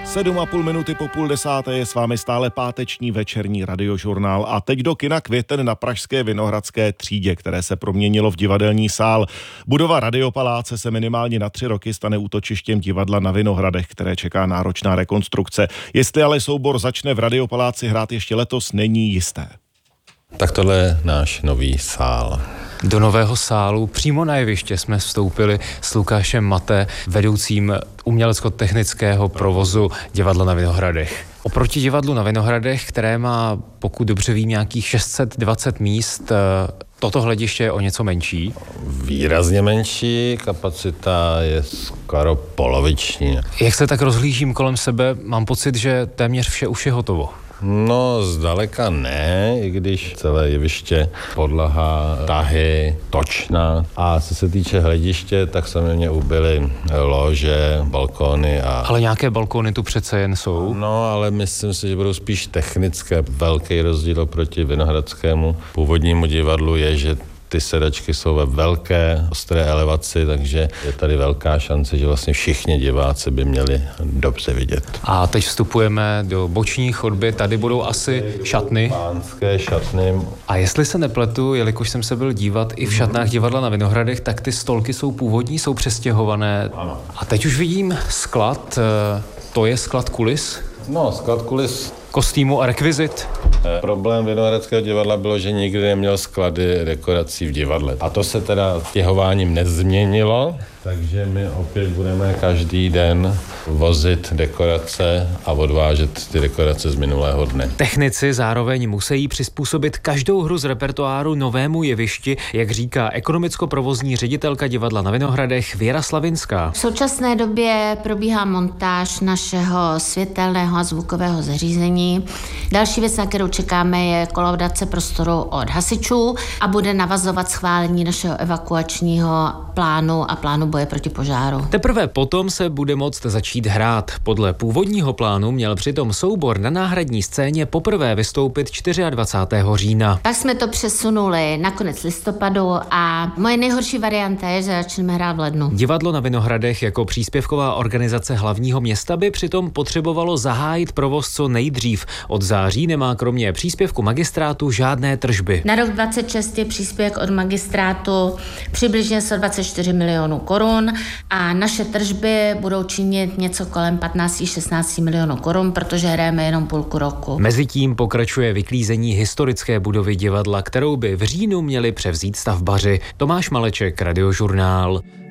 7,5 minuty po 9:30 je s vámi stále páteční večerní radiožurnál a teď do kina Květen na pražské Vinohradské třídě, které se proměnilo v divadelní sál. Budova Radiopaláce se minimálně na 3 roky stane útočištěm divadla na Vinohradech, které čeká náročná rekonstrukce. Jestli ale soubor začne v Radiopaláci hrát ještě letos, není jisté. Tak tohle je náš nový sál. Do nového sálu přímo na jeviště jsme vstoupili s Lukášem Maté, vedoucím umělecko-technického provozu divadla na Vinohradech. Oproti divadlu na Vinohradech, které má, pokud dobře vím, nějakých 620 míst, toto hlediště je o něco menší. Výrazně menší, kapacita je skoro poloviční. Jak se tak rozhlížím kolem sebe, mám pocit, že téměř vše už je hotovo. No, zdaleka ne, i když celé jeviště, podlaha, tahy, točna. A co se týče hlediště, tak samozřejmě ubyly lože, balkóny a... Ale nějaké balkóny tu přece jen jsou. No, ale myslím si, že budou spíš technické. Velký rozdíl oproti Vinohradskému původnímu divadlu je, že ty sedačky jsou ve velké, ostré elevaci, takže je tady velká šance, že vlastně všichni diváci by měli dobře vidět. A teď vstupujeme do boční chodby, tady budou asi šatny. Pánské šatny. A jestli se nepletu, jelikož jsem se byl dívat i v šatnách divadla na Vinohradech, tak ty stolky jsou původní, jsou přestěhované. Ano. A teď už vidím sklad, to je sklad kulis? No, sklad kulis. Kostýmu a rekvizit? Problém Vinohradského divadla bylo, že nikdy neměl sklady dekorací v divadle. A to se teda stěhováním nezměnilo, takže my opět budeme každý den vozit dekorace a odvážet ty dekorace z minulého dne. Technici zároveň musí přizpůsobit každou hru z repertoáru novému jevišti, jak říká ekonomicko-provozní ředitelka divadla na Vinohradech Věra Slavinská. V současné době probíhá montáž našeho světelného a zvukového zařízení. Další věc, na kterou čekáme, je kolaudace prostoru od hasičů a bude navazovat schválení našeho evakuačního plánu a plánu boje proti požáru. Teprve potom se bude moct začít hrát. Podle původního plánu měl přitom soubor na náhradní scéně poprvé vystoupit 24. října. Pak jsme to přesunuli na konec listopadu a moje nejhorší varianta je, že začneme hrát v lednu. Divadlo na Vinohradech jako příspěvková organizace hlavního města by přitom potřebovalo zahájit provoz co nejdřív. Od září nemá kromě příspěvku magistrátu žádné tržby. Na rok 2026 je příspěvek od magistrátu přibližně 124 milionů korun a naše tržby budou činit něco kolem 15-16 milionů korun, protože hrajeme jenom půlku roku. Mezitím pokračuje vyklízení historické budovy divadla, kterou by v říjnu měli převzít stavbaři. Tomáš Maleček, Radiožurnál.